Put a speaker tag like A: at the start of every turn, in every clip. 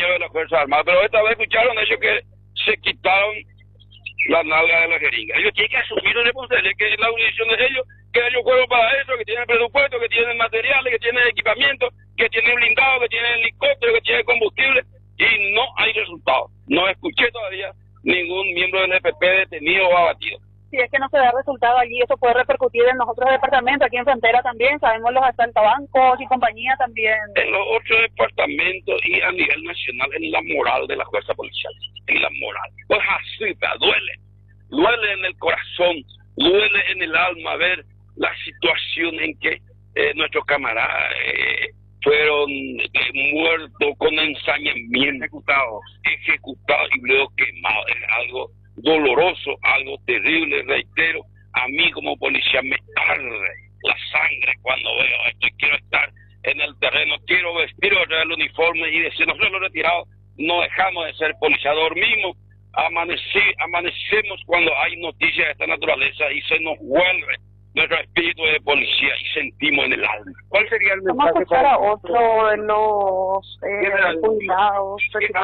A: compañeros de la Fuerza Armada, pero esta vez escucharon ellos que se quitaron la nalga de la jeringa. Ellos tienen que asumir la responsabilidad, que es la obligación de ellos, que ellos fueron para eso, que tienen presupuesto, que tienen materiales, que tienen equipamiento, que tienen blindado, que tienen helicóptero, que tienen combustible, y no hay resultado. No escuché todavía ningún miembro del EPP detenido o abatido.
B: Si es que no se da resultado allí, eso puede repercutir en los otros departamentos, aquí en frontera también, sabemos los asaltabancos y compañía también.
A: En los otros departamentos y a nivel nacional, en la moral de la fuerza policial, en la moral. Pues así, duele en el corazón, duele en el alma ver la situación en que nuestros camaradas fueron muertos con ensañamiento, ejecutados y luego quemados. Es algo doloroso, algo terrible, reitero. A mí como policía me arde la sangre cuando veo esto y quiero estar en el terreno, quiero vestir el uniforme y decir, nosotros los retirados no dejamos de ser policía, dormimos, amanecemos cuando hay noticias de esta naturaleza y se nos vuelve nuestro espíritu de policía y sentimos en el alma. ¿Cuál sería el mensaje?
B: Vamos a escuchar a otro de los jubilados,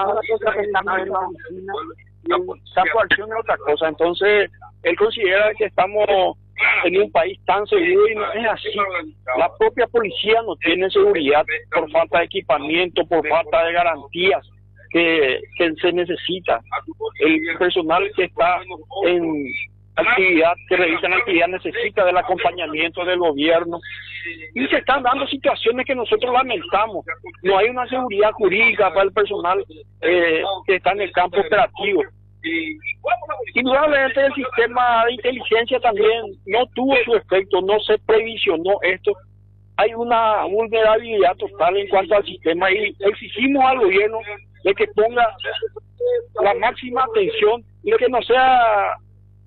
C: Esa coacción es otra cosa. Entonces él considera que estamos en un país tan seguro y no es así. La propia policía no tiene seguridad por falta de equipamiento, por falta de garantías que se necesita. El personal que está en actividad, que realizan actividad, necesita del acompañamiento del gobierno y se están dando situaciones que nosotros lamentamos. No hay una seguridad jurídica para el personal que está en el campo operativo. Indudablemente el sistema de inteligencia también no tuvo su efecto, no se previsionó esto. Hay una vulnerabilidad total en cuanto al sistema y exigimos al gobierno de que ponga la máxima atención y que no sea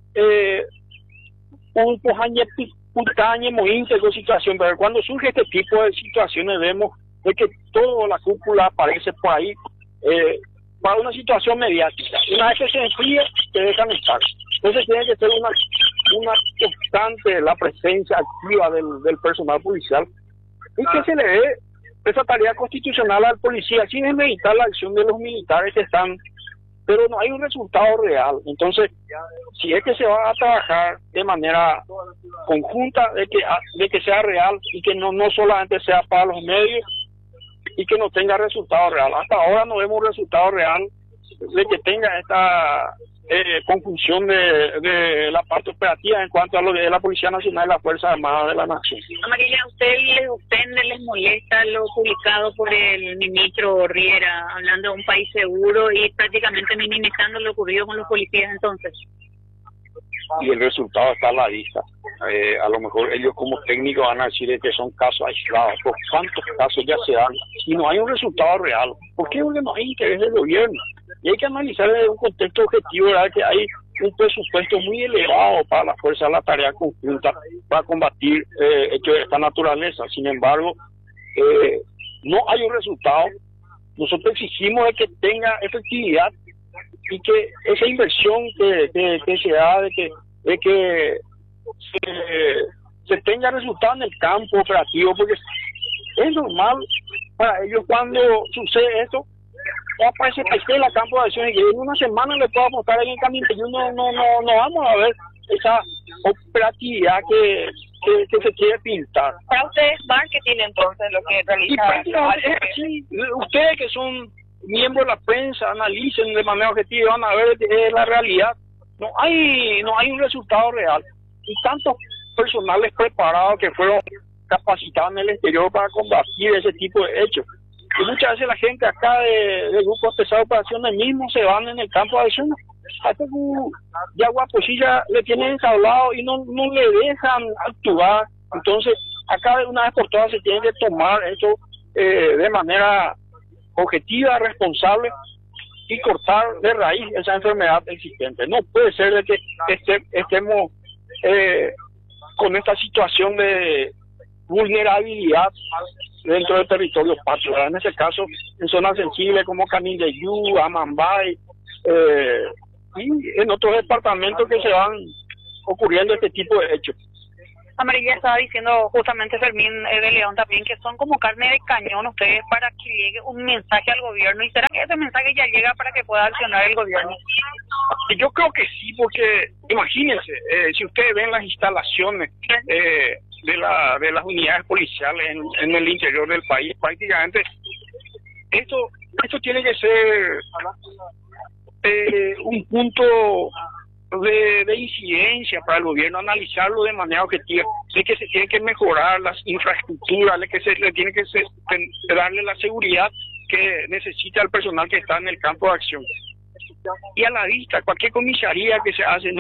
C: un putañe muy íntegro situación, pero cuando surge este tipo de situaciones vemos de que toda la cúpula aparece por ahí para una situación mediática. Una vez que se enfría, se dejan estar. Entonces tiene que ser una constante la presencia activa del personal policial y que se le dé esa tarea constitucional al policía sin meditar la acción de los militares que están, pero no hay un resultado real. Entonces, si es que se va a trabajar de manera conjunta, de que sea real y que no solamente sea para los medios y que no tenga resultado real. Hasta ahora no vemos resultado real de que tenga esta conjunción de la parte operativa en cuanto a lo de la Policía Nacional y la Fuerza Armada de la Nación.
B: Amarilla, ¿usted les molesta lo publicado por el ministro Riera, hablando de un país seguro y prácticamente minimizando lo ocurrido con los policías entonces?
C: Y el resultado está a la vista. A lo mejor ellos como técnicos van a decir que son casos aislados, por cuántos casos ya se dan y no hay un resultado real. ¿Por qué? Porque no hay interés del gobierno. Y hay que analizar desde un contexto objetivo, ¿verdad? Que hay un presupuesto muy elevado para la fuerza de la tarea conjunta para combatir hechos de esta naturaleza. Sin embargo, no hay un resultado. Nosotros exigimos de que tenga efectividad y que esa inversión que se da de que se tenga resultado en el campo operativo, porque es normal para ellos cuando sucede esto, aparece en la campo de acción y en una semana le puedo mostrar en el camino y no vamos a ver esa operatividad que se quiere pintar.
B: Para ustedes, marketing entonces lo que realiza.
C: Y prácticamente es así. Ustedes que son miembros de la prensa analicen de manera objetiva, van a ver la realidad. No hay un resultado real. Y tantos personales preparados que fueron capacitados en el exterior para combatir ese tipo de hechos. Y muchas veces la gente acá de grupos pesados de operaciones mismos se van en el campo de acción. Hasta que ya Guaposilla le tienen ensablado y no le dejan actuar. Entonces, acá de una vez por todas se tiene que tomar esto de manera objetiva, responsable y cortar de raíz esa enfermedad existente. No puede ser de que estemos con esta situación de vulnerabilidad dentro del territorio patrio, en ese caso en zonas sensibles como Canindeyú, Amambay y en otros departamentos que se van ocurriendo este tipo de hechos.
B: Amarilla estaba diciendo justamente Fermín de León también que son como carne de cañón ustedes para que llegue un mensaje al gobierno. ¿Y será que ese mensaje ya llega para que pueda accionar el gobierno?
C: Yo creo que sí, porque imagínense, si ustedes ven las instalaciones de las unidades policiales en el interior del país, prácticamente esto tiene que ser un punto de incidencia para el gobierno, analizarlo de manera objetiva, de que se tiene que mejorar las infraestructuras, de que se le tiene que darle la seguridad que necesita el personal que está en el campo de acción. Y a la vista, cualquier comisaría que se hace,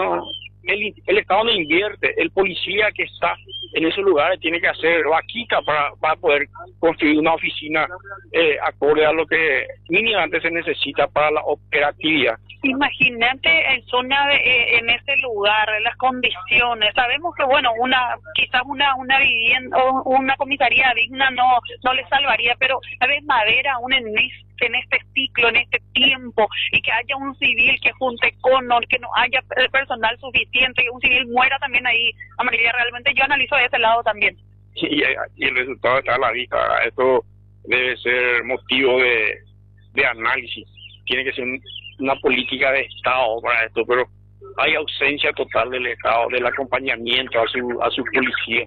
C: el Estado no invierte, el policía que está en esos lugares tiene que hacer vaquita para poder construir una oficina acorde a lo que mínimamente se necesita para la operatividad.
B: Imagínate en zona en ese lugar, las condiciones. Sabemos que quizás una vivienda o una comisaría digna no le salvaría, pero a ver, madera aún en este ciclo, en este tiempo, y que haya un civil que junte conos, que no haya personal suficiente, que un civil muera también ahí, Amarilla, realmente yo analizo de ese lado también.
C: Y el resultado está a la vista. Esto debe ser motivo de análisis. Tiene que ser una política de Estado para esto, pero hay ausencia total del Estado, del acompañamiento a su policía.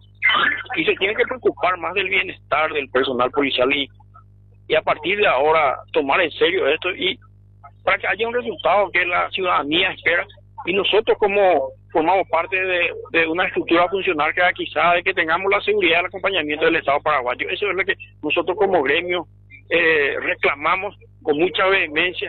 C: Y se tiene que preocupar más del bienestar del personal policial y a partir de ahora tomar en serio esto y para que haya un resultado que la ciudadanía espera. Y nosotros, como formamos parte de una estructura funcional que quizá de que tengamos la seguridad y el acompañamiento del Estado paraguayo, eso es lo que nosotros como gremio reclamamos con mucha vehemencia.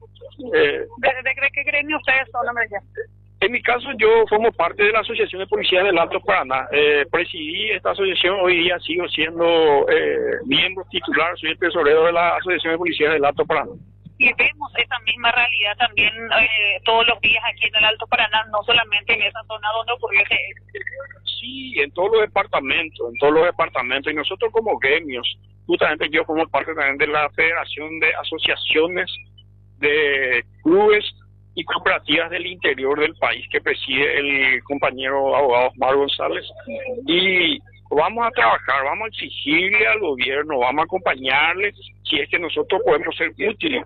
B: ¿De qué gremio ustedes son, Amarilla?
C: En mi caso, yo formo parte de la Asociación de Policías del Alto Paraná. Presidí esta asociación, hoy día sigo siendo miembro titular, soy el tesorero de la Asociación de Policías del Alto Paraná.
B: Y vemos esa misma realidad también todos los días aquí en el Alto Paraná, no solamente en esa zona donde ocurrió ese hecho.
C: Sí, en todos los departamentos, y nosotros como gremios, justamente yo formo parte también de la Federación de Asociaciones de Clubes y Cooperativas del Interior del país que preside el compañero abogado Omar González, y vamos a trabajar, vamos a exigirle al gobierno, vamos a acompañarle si es que nosotros podemos ser útiles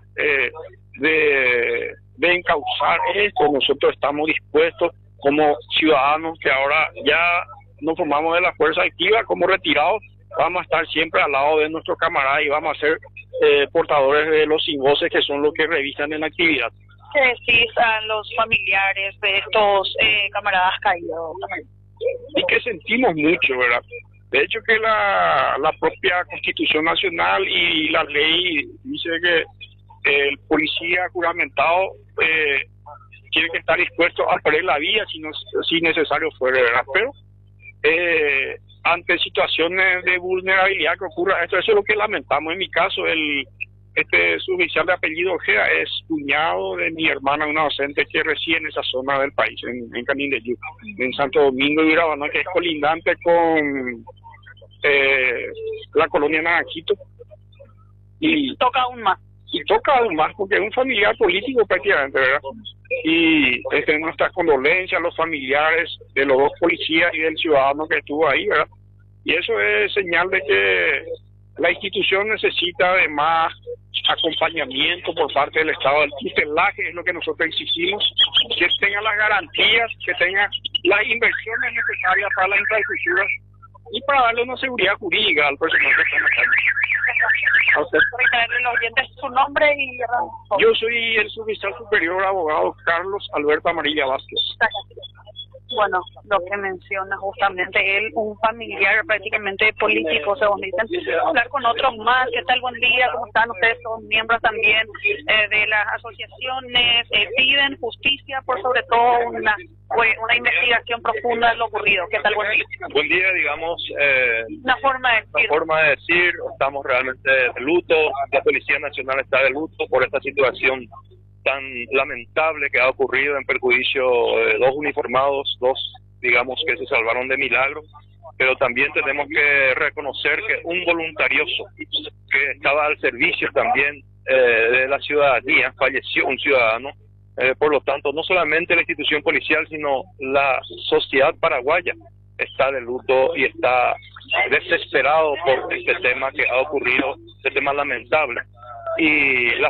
C: de encauzar esto. Nosotros estamos dispuestos como ciudadanos que ahora ya nos formamos de la fuerza activa, como retirados, vamos a estar siempre al lado de nuestros camaradas y vamos a ser portadores de los sin voces que son los que revisan en la actividad.
B: ¿Qué decís a los familiares de estos camaradas caídos?
C: Y que sentimos mucho, ¿verdad? De hecho que la propia Constitución Nacional y la ley dice que el policía juramentado tiene que estar dispuesto a perder la vida si necesario fuera, ¿verdad? Pero ante situaciones de vulnerabilidad que ocurra esto, eso es lo que lamentamos. En mi caso, este suboficial de apellido Ojeda es cuñado de mi hermana, una docente que reside en esa zona del país, en Canindeyú, en Santo Domingo y Urabá, que es colindante con la colonia Naranjito. Y
B: toca aún más.
C: Y toca aún más porque es un familiar político prácticamente, ¿verdad? Y nuestras condolencias a los familiares de los dos policías y del ciudadano que estuvo ahí, ¿verdad? Y eso es señal de que la institución necesita de más acompañamiento por parte del Estado. El tutelaje es lo que nosotros exigimos, que tenga las garantías, que tenga las inversiones necesarias para la infraestructura y para darle una seguridad jurídica al personal que está en la calle.
B: Su nombre y
C: yo soy el suboficial superior abogado Carlos Alberto Amarilla Vázquez.
B: Bueno, lo que menciona justamente él, un familiar prácticamente político, según dicen. Hablar con otros más. ¿Qué tal? Buen día, ¿cómo están? Ustedes son miembros también de las asociaciones, piden justicia, por sobre todo una investigación profunda de lo ocurrido. ¿Qué tal? Buen día.
D: Buen día, digamos,
B: una forma de decir.
D: Estamos realmente de luto, la Policía Nacional está de luto por esta situación tan lamentable que ha ocurrido en perjuicio de dos uniformados, digamos, que se salvaron de milagro, pero también tenemos que reconocer que un voluntarioso que estaba al servicio también de la ciudadanía, falleció un ciudadano. Por lo tanto, no solamente la institución policial, sino la sociedad paraguaya está de luto y está desesperado por este tema que ha ocurrido, este tema lamentable. Y la